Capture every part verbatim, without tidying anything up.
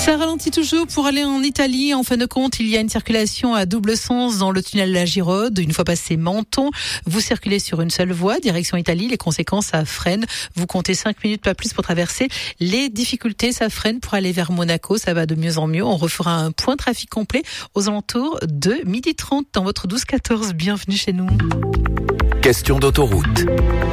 Ça ralentit toujours pour aller en Italie. En fin de compte, il y a une circulation à double sens dans le tunnel de la Girode. Une fois passé Menton, vous circulez sur une seule voie, direction Italie. Les conséquences, ça freine. Vous comptez cinq minutes, pas plus, pour traverser. Les difficultés, ça freine pour aller vers Monaco. Ça va de mieux en mieux. On refera un point trafic complet aux alentours de midi trente dans votre douze quatorze. Bienvenue chez nous. Question d'autoroute.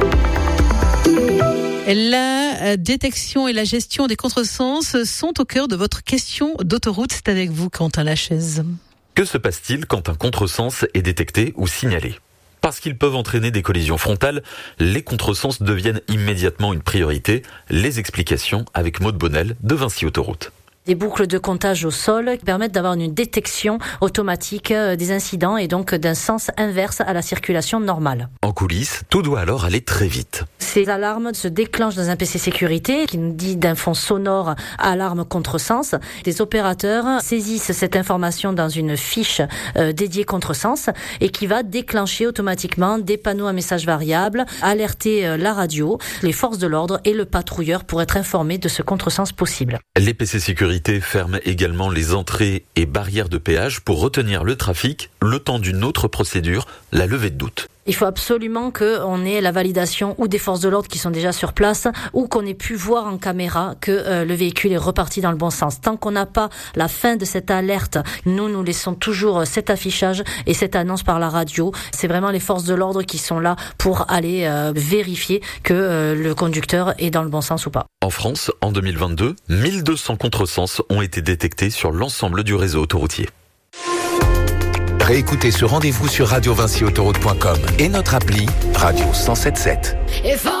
La détection et la gestion des contresens sont au cœur de votre question d'autoroute. C'est avec vous, Quentin Lachaise. Que se passe-t-il quand un contresens est détecté ou signalé ? Parce qu'ils peuvent entraîner des collisions frontales, les contresens deviennent immédiatement une priorité. Les explications avec Maude Bonnel de Vinci Autoroute. Des boucles de comptage au sol qui permettent d'avoir une détection automatique des incidents et donc d'un sens inverse à la circulation normale. En coulisses, tout doit alors aller très vite. Ces alarmes se déclenchent dans un P C sécurité qui nous dit d'un fond sonore alarme contresens. Les opérateurs saisissent cette information dans une fiche euh, dédiée contresens et qui va déclencher automatiquement des panneaux à messages variables, alerter euh, la radio, les forces de l'ordre et le patrouilleur pour être informés de ce contresens possible. Les P C sécurité ferment également les entrées et barrières de péage pour retenir le trafic le temps d'une autre procédure, la levée de doute. Il faut absolument qu'on ait la validation ou des forces de l'ordre qui sont déjà sur place ou qu'on ait pu voir en caméra que euh, le véhicule est reparti dans le bon sens. Tant qu'on n'a pas la fin de cette alerte, nous, nous laissons toujours cet affichage et cette annonce par la radio. C'est vraiment les forces de l'ordre qui sont là pour aller euh, vérifier que euh, le conducteur est dans le bon sens ou pas. En France, en deux mille vingt-deux, mille deux cents contresens ont été détectés sur l'ensemble du réseau autoroutier. Réécoutez ce rendez-vous sur radio vinci autoroute point com et notre appli Radio cent soixante-dix-sept.